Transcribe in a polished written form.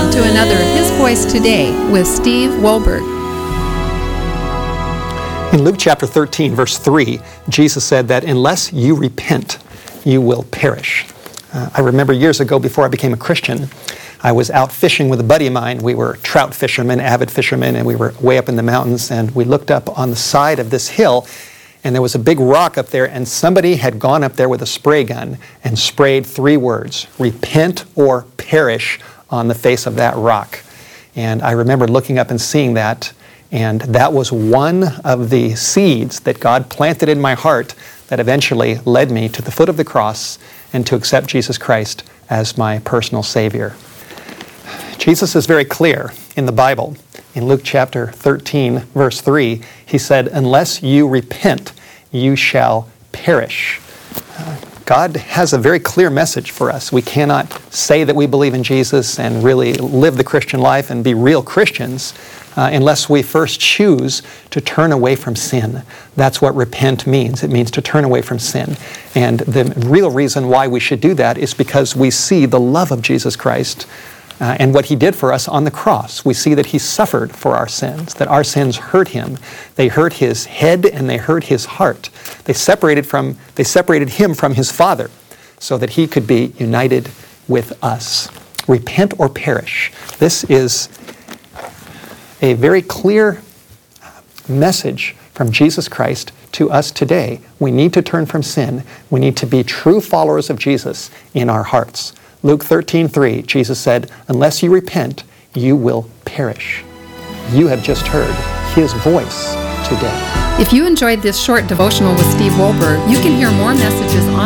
Welcome to another His Voice Today with Steve Wohlberg. In Luke chapter 13, verse 3, Jesus said that unless you repent, you will perish. I remember years ago, before I became a Christian, I was out fishing with a buddy of mine. We were trout fishermen, avid fishermen, and we were way up in the mountains, and we looked up on the side of this hill, and there was a big rock up there, and somebody had gone up there with a spray gun and sprayed 3 words, repent or perish, on the face of that rock. And I remember looking up and seeing that, and that was one of the seeds that God planted in my heart that eventually led me to the foot of the cross and to accept Jesus Christ as my personal Savior. Jesus is very clear in the Bible. In Luke chapter 13, verse 3, he said, unless you repent, you shall perish. God has a very clear message for us. We cannot say that we believe in Jesus and really live the Christian life and be real Christians unless we first choose to turn away from sin. That's what repent means. It means to turn away from sin. And the real reason why we should do that is because we see the love of Jesus Christ and what He did for us on the cross. We see that He suffered for our sins, that our sins hurt Him. They hurt His head and they hurt His heart. They separated Him from His Father so that He could be united with us. Repent or perish. This is a very clear message from Jesus Christ to us today. We need to turn from sin. We need to be true followers of Jesus in our hearts. Luke 13:3, Jesus said, unless you repent, you will perish. You have just heard His voice today. If you enjoyed this short devotional with Steve Wohlberg, you can hear more messages on